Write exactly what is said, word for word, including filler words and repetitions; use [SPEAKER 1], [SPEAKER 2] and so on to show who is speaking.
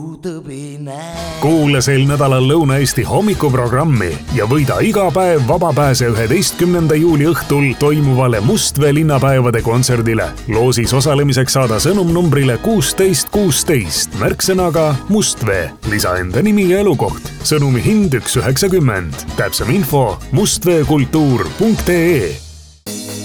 [SPEAKER 1] Kuule sel nädalal Lõuna-Eesti hommikuprogrammi ja võida iga päev vabapääse üheteistkümnenda juuli õhtul toimuvale Mustvee linnapäevade kontserdile. Loosis osalemiseks saada sõnum numbrile kuusteist kuusteist märksõnaga Mustvee. Lisa enda nimi ja elukoht. Sõnumi hind üks üheksakümmend. Täpsem info mustveekultuur punkt ee.